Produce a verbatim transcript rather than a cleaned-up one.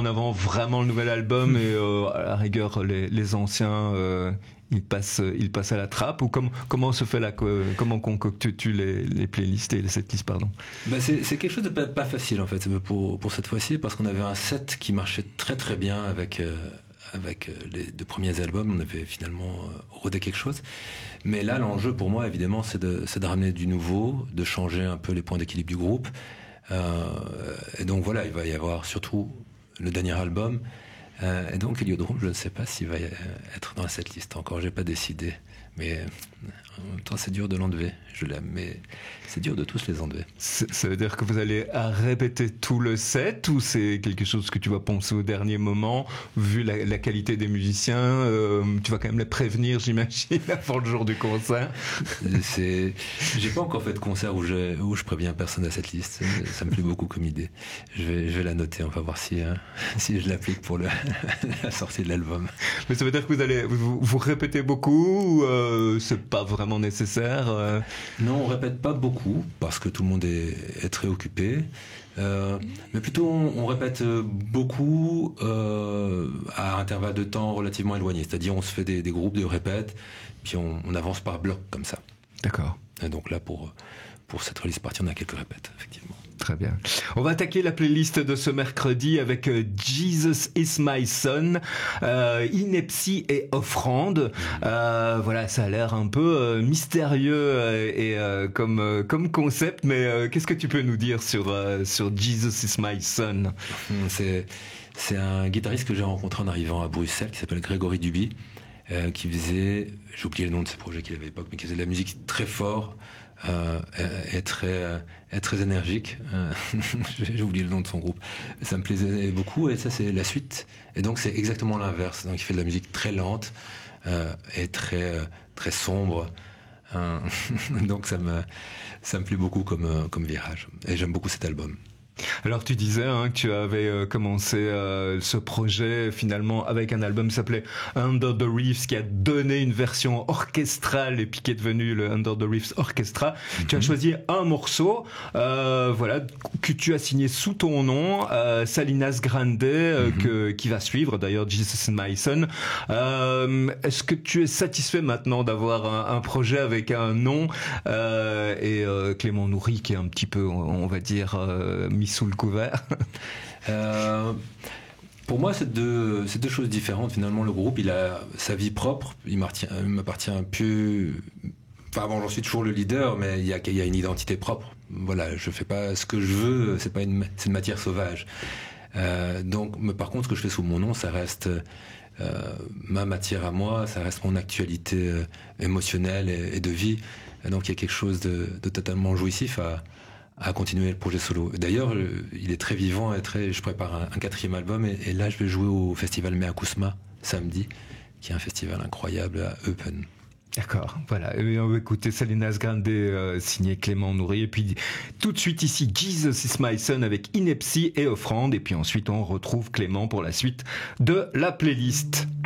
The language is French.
avant vraiment le nouvel album et euh, à la rigueur les, les anciens euh, ils passent ils passent à la trappe, ou comment comment se fait là, comment concoctes-tu les, les playlists et les setlists, pardon? Bah c'est, c'est quelque chose de pas, pas facile en fait pour pour cette fois-ci, parce qu'on avait un set qui marchait très très bien avec euh, avec les deux premiers albums. On avait finalement rodé quelque chose, mais là l'enjeu pour moi évidemment c'est de c'est de ramener du nouveau, de changer un peu les points d'équilibre du groupe, euh, et donc voilà, il va y avoir surtout le dernier album. Euh, et donc Héliodrome, je ne sais pas s'il va être dans cette liste encore, j'ai pas décidé. Mais en même temps, c'est dur de l'enlever. Je l'aime, mais c'est dur de tous les enlever. C'est, ça veut dire que vous allez répéter tout le set, ou c'est quelque chose que tu vas penser au dernier moment, vu la, la qualité des musiciens, euh, tu vas quand même les prévenir, j'imagine, avant le jour du concert. C'est, j'ai pas encore fait de concert où je, où je préviens personne à cette liste. Ça me plaît beaucoup comme idée. Je vais, je vais la noter. On va voir si, hein, si je l'applique pour le, la sortie de l'album. Mais ça veut dire que vous allez, vous, vous répétez beaucoup, ou euh, c'est pas vraiment nécessaire? euh... Non, on répète pas beaucoup parce que tout le monde est, est très occupé. Euh, mais plutôt on, on répète beaucoup euh, à intervalles de temps relativement éloignés. C'est-à-dire on se fait des, des groupes de répètes, puis on, on avance par bloc comme ça. D'accord. Et donc là pour pour cette release partie, on a quelques répètes effectivement. Très bien. On va attaquer la playlist de ce mercredi avec Jesus is my son, euh, Ineptie et Offrande. Euh, voilà, ça a l'air un peu euh, mystérieux euh, et euh, comme euh, comme concept, mais euh, qu'est-ce que tu peux nous dire sur euh, sur Jesus is my son? C'est c'est un guitariste que j'ai rencontré en arrivant à Bruxelles, qui s'appelle Grégory Duby, euh, qui faisait, j'ai oublié le nom de ses projets qu'il avait à l'époque, mais qui faisait de la musique très fort. Euh, est très euh, est très énergique. Euh, j'ai oublié le nom de son groupe. Ça me plaisait beaucoup, et ça c'est la suite. Et donc c'est exactement l'inverse. Donc il fait de la musique très lente euh, et très euh, très sombre. Euh, donc ça me ça me plaît beaucoup comme comme virage. Et j'aime beaucoup cet album. Alors tu disais hein, que tu avais euh, commencé euh, ce projet finalement avec un album qui s'appelait Under the Reefs, qui a donné une version orchestrale et puis qui est devenu le Under the Reefs Orchestra. Mm-hmm. Tu as choisi un morceau, euh, voilà, que tu as signé sous ton nom, euh, Salinas Grande, euh, mm-hmm. que, qui va suivre d'ailleurs Jesus and My Son. Euh, est-ce que tu es satisfait maintenant d'avoir un, un projet avec un nom euh, et euh, Clément Nourry qui est un petit peu, on, on va dire, euh, mis sous le couvert? euh, Pour moi, c'est deux, c'est deux choses différentes. Finalement, le groupe, il a sa vie propre. Il m'appartient, il m'appartient un peu. Enfin, bon, j'en suis toujours le leader, mais il y a, il y a une identité propre. Voilà, je fais pas ce que je veux. C'est pas une, c'est une matière sauvage. Euh, donc, mais par contre, ce que je fais sous mon nom, ça reste euh, ma matière à moi. Ça reste mon actualité euh, émotionnelle et, et de vie. Et donc, il y a quelque chose de, de totalement jouissif à à continuer le projet solo. D'ailleurs, il est très vivant et très. Je prépare un, un quatrième album et, et là, je vais jouer au festival Mea Kusma samedi, qui est un festival incroyable à Eupen. D'accord, voilà. Et on va écouter Salinas Grande euh, signé Clément Nourry, et puis tout de suite ici Jesus is my son avec Ineptie et Offrande, et puis ensuite on retrouve Clément pour la suite de la playlist.